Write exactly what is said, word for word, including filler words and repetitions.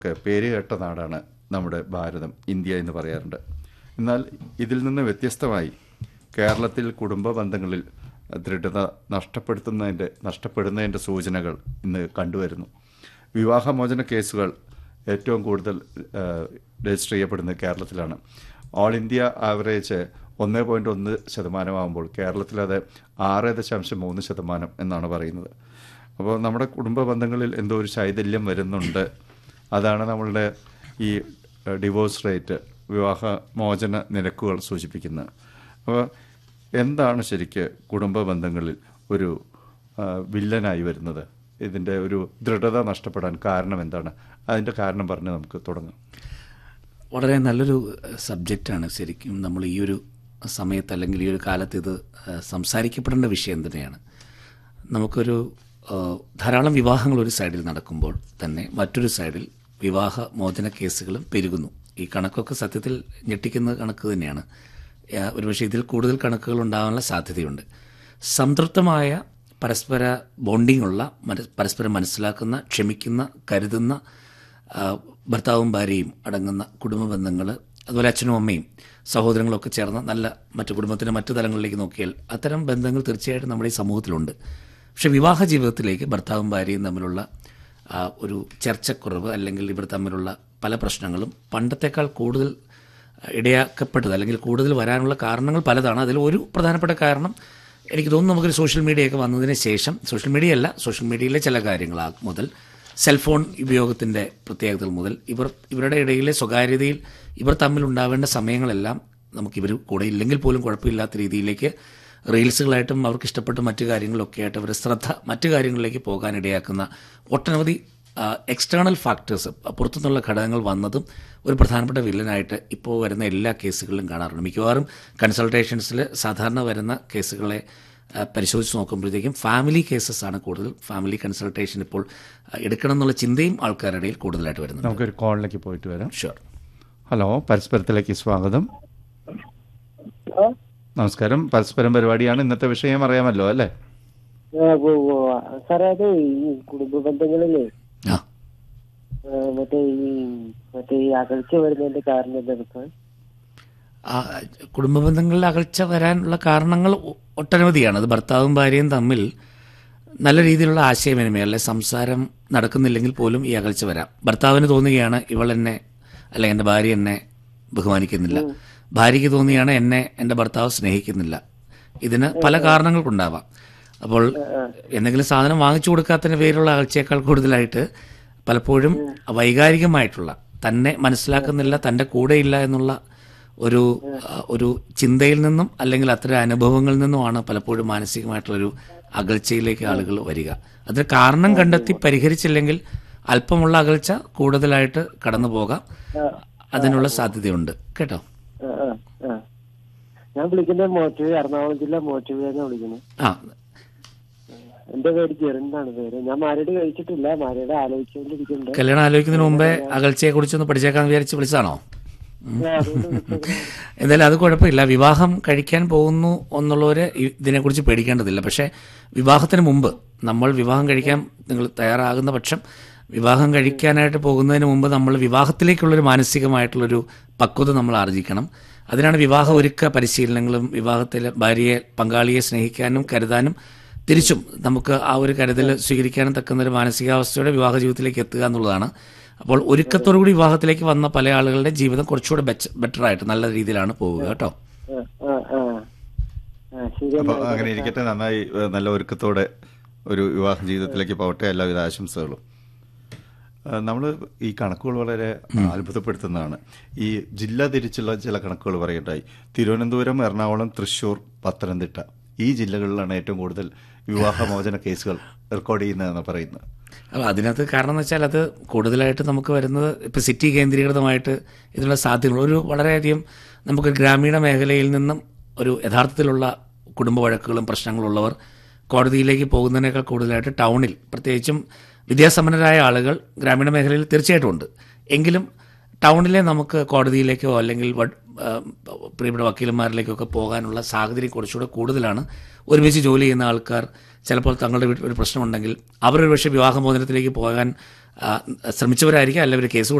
ഒക്കെ പേര് കേട്ട നാടാണ് നമ്മുടെ ഭാരതം, ഇന്ത്യ എന്ന് പറയാറുണ്ട്. എന്നാൽ ഇതിൽ നിന്ന് വ്യത്യസ്തമായി കേരളത്തിൽ കുടുംബ ബന്ധങ്ങളിൽ ദൃഢത നഷ്ടപ്പെടുത്തുന്നതിൻ്റെ നഷ്ടപ്പെടുന്നതിൻ്റെ സൂചനകൾ ഇന്ന് കണ്ടുവരുന്നു. വിവാഹമോചന കേസുകൾ ഏറ്റവും കൂടുതൽ രജിസ്റ്റർ ചെയ്യപ്പെടുന്നത് കേരളത്തിലാണ്. ഓൾ ഇന്ത്യ ആവറേജ് ഒന്ന് പോയിൻറ്റ് ഒന്ന് ശതമാനമാകുമ്പോൾ കേരളത്തിലത് ആറ് ദശാംശം മൂന്ന് ശതമാനം എന്നാണ് പറയുന്നത്. അപ്പോൾ നമ്മുടെ കുടുംബ ബന്ധങ്ങളിൽ എന്തോ ഒരു ശൈഥല്യം വരുന്നുണ്ട്. അതാണ് നമ്മളുടെ ഈ ഡിവോഴ്സ് റേറ്റ്, വിവാഹമോചന നിരക്കുകൾ സൂചിപ്പിക്കുന്നത്. അപ്പോൾ എന്താണ് ശരിക്ക് കുടുംബ ബന്ധങ്ങളിൽ ഒരു വില്ലനായി വരുന്നത്? ഇതിൻ്റെ ഒരു ദൃഢത നഷ്ടപ്പെടാൻ കാരണം എന്താണ്? അതിൻ്റെ കാരണം പറഞ്ഞ് നമുക്ക് തുടങ്ങാം. വളരെ നല്ലൊരു സബ്ജക്റ്റാണ്. ശരിക്കും നമ്മൾ ഈ ഒരു സമയത്ത് അല്ലെങ്കിൽ ഈ ഒരു കാലത്ത് ഇത് സംസാരിക്കപ്പെടേണ്ട വിഷയം തന്നെയാണ്. നമുക്കൊരു ധാരാളം വിവാഹങ്ങൾ ഒരു സൈഡിൽ നടക്കുമ്പോൾ തന്നെ മറ്റൊരു സൈഡിൽ വിവാഹ മോചന കേസുകളും പെരുകുന്നു. ഈ കണക്കൊക്കെ സത്യത്തിൽ ഞെട്ടിക്കുന്ന കണക്ക് തന്നെയാണ്. ഒരുപക്ഷെ ഇതിൽ കൂടുതൽ കണക്കുകൾ ഉണ്ടാകാനുള്ള സാധ്യതയുണ്ട്. സംതൃപ്തമായ പരസ്പര ബോണ്ടിങ് ഉള്ള, പരസ്പരം മനസ്സിലാക്കുന്ന, ക്ഷമിക്കുന്ന, കരുതുന്ന ഭർത്താവും ഭാര്യയും അടങ്ങുന്ന കുടുംബ ബന്ധങ്ങൾ, അതുപോലെ അച്ഛനും അമ്മയും സഹോദരങ്ങളൊക്കെ ചേർന്ന നല്ല മറ്റു കുടുംബത്തിൻ്റെ മറ്റു തലങ്ങളിലേക്ക് നോക്കിയാൽ അത്തരം ബന്ധങ്ങൾ തീർച്ചയായിട്ടും നമ്മുടെ ഈ സമൂഹത്തിലുണ്ട്. പക്ഷെ വിവാഹ ജീവിതത്തിലേക്ക് ഭർത്താവും ഭാര്യയും തമ്മിലുള്ള ഒരു ചർച്ചക്കുറവ് അല്ലെങ്കിൽ ഇവർ തമ്മിലുള്ള പല പ്രശ്നങ്ങളും പണ്ടത്തേക്കാൾ കൂടുതൽ ഇടയാക്കപ്പെട്ടത് അല്ലെങ്കിൽ കൂടുതൽ വരാനുള്ള കാരണങ്ങൾ പലതാണ്. അതിൽ ഒരു പ്രധാനപ്പെട്ട കാരണം എനിക്ക് തോന്നുന്നു നമുക്കൊരു സോഷ്യൽ മീഡിയയൊക്കെ വന്നതിന് ശേഷം, സോഷ്യൽ മീഡിയ അല്ല സോഷ്യൽ മീഡിയയിലെ ചില കാര്യങ്ങൾ മുതൽ, സെൽഫോൺ ഉപയോഗത്തിൻ്റെ പ്രത്യേകതകൾ മുതൽ ഇവർ ഇവരുടെ ഇടയിലെ സ്വകാര്യതയിൽ ഇവർ തമ്മിലുണ്ടാവേണ്ട സമയങ്ങളെല്ലാം നമുക്കിവർ കൂടെ ഇല്ലെങ്കിൽ പോലും കുഴപ്പമില്ലാത്ത രീതിയിലേക്ക് റീൽസുകളായിട്ടും അവർക്ക് ഇഷ്ടപ്പെട്ട മറ്റു കാര്യങ്ങളൊക്കെ ആയിട്ട് അവരുടെ ശ്രദ്ധ മറ്റു കാര്യങ്ങളിലേക്ക് പോകാനിടയാക്കുന്ന ഒട്ടനവധി എക്സ്റ്റേണൽ ഫാക്ടേഴ്സ്, പുറത്തുനിന്നുള്ള ഘടകങ്ങൾ വന്നതും ഒരു പ്രധാനപ്പെട്ട വില്ലനായിട്ട് ഇപ്പോൾ വരുന്ന എല്ലാ കേസുകളിലും കാണാറുണ്ട്. മിക്കവാറും കൺസൾട്ടേഷൻസിൽ സാധാരണ വരുന്ന കേസുകളെ പരിശോധിച്ച് നോക്കുമ്പോഴത്തേക്കും ഫാമിലി കേസസ് ആണ് കൂടുതൽ. ഫാമിലി കൺസൾട്ടേഷൻ ഇപ്പോൾ എടുക്കണം എന്നുള്ള ചിന്തയും ആൾക്കാരുടെ ഇടയിൽ കൂടുതലായിട്ട് വരുന്നത്. നമുക്കൊരു കോളിലേക്ക് പോയിട്ട് വരാം. ഷുവർ. ഹലോ, പരസ്പരത്തിലേക്ക് സ്വാഗതം. നമസ്കാരം. പരസ്പരം പരിപാടിയാണ്. ഇന്നത്തെ വിഷയം അറിയാമല്ലോ അല്ലേ? സാറേ, അത് ഈ കുടുംബ ബന്ധങ്ങളില് മറ്റേ ഈ മറ്റേ ഈ അകൽച്ച വരുന്നതിന്റെ കാരണം എന്താണ്? കുടുംബ ബന്ധങ്ങളിൽ അകൽച്ച വരാനുള്ള കാരണങ്ങൾ ഒട്ടനവധിയാണ്. അത് ഭർത്താവും ഭാര്യയും തമ്മിൽ നല്ല രീതിയിലുള്ള ആശയവിനിമയം അല്ലെ സംസാരം നടക്കുന്നില്ലെങ്കിൽ പോലും ഈ അകൽച്ച വരാം. ഭർത്താവിന് തോന്നുകയാണ് ഇവൾ എന്നെ അല്ലെങ്കിൽ എൻ്റെ ഭാര്യ എന്നെ ബഹുമാനിക്കുന്നില്ല, ഭാര്യയ്ക്ക് തോന്നിയാണ് എന്നെ എൻ്റെ ഭർത്താവ് സ്നേഹിക്കുന്നില്ല. ഇതിന് പല കാരണങ്ങൾക്കുണ്ടാവാം. അപ്പോൾ എന്തെങ്കിലും സാധനം വാങ്ങിച്ചു കൊടുക്കാത്തതിന് പേരുള്ള അകൽച്ചയേക്കാൾ കൂടുതലായിട്ട് പലപ്പോഴും വൈകാരികമായിട്ടുള്ള, തന്നെ മനസ്സിലാക്കുന്നില്ല, തൻ്റെ കൂടെയില്ല എന്നുള്ള ഒരു ഒരു ചിന്തയിൽ നിന്നും അല്ലെങ്കിൽ അത്തരം അനുഭവങ്ങളിൽ നിന്നുമാണ് പലപ്പോഴും മാനസികമായിട്ടുള്ളൊരു അകൽച്ചയിലേക്ക് ആളുകൾ വരിക. അതിന് കാരണം കണ്ടെത്തി പരിഹരിച്ചില്ലെങ്കിൽ അല്പമുള്ള അകൽച്ച കൂടുതലായിട്ട് കടന്നു പോകാം. അതിനുള്ള സാധ്യതയുണ്ട് കേട്ടോ. ഞാൻ വിളിക്കുന്നത് മോറ്റൂർ, എറണാകുളം ജില്ല മോറ്റൂരിന്ന് വിളിക്കുന്നത്. ആ, എന്റെ പേര് ജെറിനാണ് പേര്. ഞാൻ മാരീഡ് കഴിച്ചിട്ടില്ല, മാരീഡ് ആലോചിച്ചുകൊണ്ടിരിക്കുന്നുണ്ട്. കല്യാണം ആലോചിക്കുന്നതിന് മുമ്പേ അകൽച്ചയെ കുറിച്ചൊന്ന് പഠിച്ചേക്കാൻ വിചാരിച്ച് വിളിച്ചതാണോ? എന്തായാലും അത് കുഴപ്പമില്ല. വിവാഹം കഴിക്കാൻ പോകുന്നു എന്നുള്ളവര് ഇതിനെക്കുറിച്ച് പേടിക്കേണ്ടതില്ല. പക്ഷേ വിവാഹത്തിന് മുമ്പ് നമ്മൾ വിവാഹം കഴിക്കാൻ നിങ്ങൾ തയ്യാറാകുന്ന പക്ഷം വിവാഹം കഴിക്കാനായിട്ട് പോകുന്നതിന് മുമ്പ് നമ്മൾ വിവാഹത്തിലേക്കുള്ളൊരു മാനസികമായിട്ടുള്ളൊരു പക്വത നമ്മൾ ആർജിക്കണം. അതിനാണ് വിവാഹ ഒരുക്ക പരിശീലനങ്ങളും വിവാഹത്തിൽ ഭാര്യയെ പങ്കാളിയെ സ്നേഹിക്കാനും കരുതാനും തിരിച്ചും നമുക്ക് ആ ഒരു കരുതൽ സ്വീകരിക്കാനും തക്കുന്നൊരു മാനസികാവസ്ഥയുടെ വിവാഹ ജീവിതത്തിലേക്ക് എത്തുക എന്നുള്ളതാണ്. അപ്പോൾ ഒരുക്കത്തോടുകൂടി വിവാഹത്തിലേക്ക് വന്ന പല ആളുകളുടെ ജീവിതം കുറച്ചുകൂടെ ബെറ്റർ ആയിട്ട് നല്ല രീതിയിലാണ് പോവുക കേട്ടോ. അപ്പോൾ അങ്ങനെ ഇരിക്കട്ടെ. നന്നായി നല്ല ഒരുക്കത്തോടെ ഒരു വിവാഹ ജീവിതത്തിലേക്ക് പോകട്ടെ. എല്ലാവിധ ആശംസകളും. നമ്മൾ ഈ കണക്കുകൾ വളരെ അത്ഭുതപ്പെടുത്തുന്നതാണ്. ഈ ജില്ല തിരിച്ചുള്ള ചില കണക്കുകൾ പറയണ്ടായി. തിരുവനന്തപുരം, എറണാകുളം, തൃശ്ശൂർ, പത്തനംതിട്ട ഈ ജില്ലകളിലാണ് ഏറ്റവും കൂടുതൽ വിവാഹമോചന കേസുകൾ റെക്കോർഡ് ചെയ്യുന്നതെന്ന് പറയുന്നത്. അപ്പോൾ അതിനകത്ത് കാരണം എന്ന് വെച്ചാൽ അത് കൂടുതലായിട്ട് നമുക്ക് വരുന്നത് ഇപ്പോൾ സിറ്റി കേന്ദ്രീകൃതമായിട്ട് ഇതിനുള്ള സാധ്യതകൾ ഒരു വളരെയധികം നമുക്ക് ഗ്രാമീണ മേഖലയിൽ നിന്നും ഒരു യഥാർത്ഥത്തിലുള്ള കുടുംബ വഴക്കുകളും പ്രശ്നങ്ങളുള്ളവർ കോടതിയിലേക്ക് പോകുന്നതിനേക്കാൾ കൂടുതലായിട്ട് ടൗണിൽ, പ്രത്യേകിച്ചും വിദ്യാസമ്പന്നരായ ആളുകൾ ഗ്രാമീണ മേഖലയിൽ തീർച്ചയായിട്ടും ഉണ്ട്. എങ്കിലും ടൗണിലെ നമുക്ക് കോടതിയിലേക്കോ അല്ലെങ്കിൽ പ്രിയപ്പെട്ട വക്കീലന്മാരിലേക്കൊക്കെ പോകാനുള്ള സാഹചര്യം കുറച്ചുകൂടെ കൂടുതലാണ്. ഒരുമിച്ച് ജോലി ചെയ്യുന്ന ആൾക്കാർ ചിലപ്പോൾ തങ്ങളുടെ വീട്ടിൽ ഒരു പ്രശ്നമുണ്ടെങ്കിൽ അവരൊരു പക്ഷേ വിവാഹമോചനത്തിലേക്ക് പോകാൻ ശ്രമിച്ചവരായിരിക്കും, അല്ലെങ്കിൽ ഒരു കേസ്